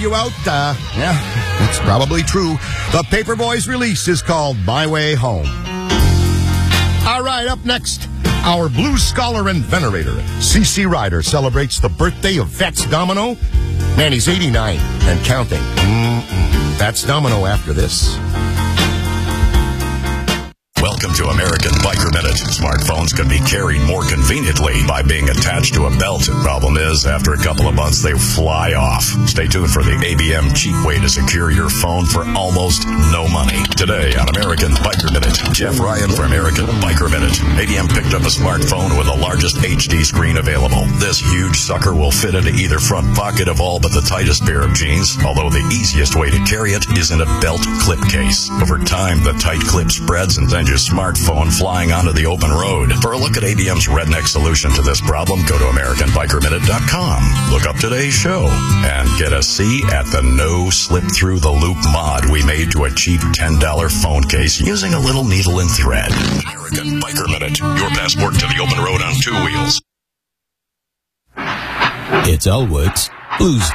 You out? Yeah, it's probably true. The Paperboys release is called My Way Home. All right, up next, our blues scholar and venerator, C.C. Ryder, celebrates the birthday of Fats Domino. Man, he's 89 and counting. Fats Domino after this. Welcome to American Biker Minute. Smartphones can be carried more conveniently by being attached to a belt. The problem is, after a couple of months, they fly off. Stay tuned for the ABM cheap way to secure your phone for almost no money. Today on American Biker Minute, Jeff Ryan for American Biker Minute. ABM picked up a smartphone with the largest HD screen available. This huge sucker will fit into either front pocket of all but the tightest pair of jeans, although the easiest way to carry it is in a belt clip case. Over time, the tight clip spreads and sends your smartphone flying onto the open road. For a look at ABM's redneck solution to this problem, go to AmericanBikerMinute.com. Look up today's show and get a C at the no slip through the loop mod we made to a cheap $10 phone case using a little needle and thread. American Biker Minute, your passport to the open road on two wheels. It's Elwood's Blues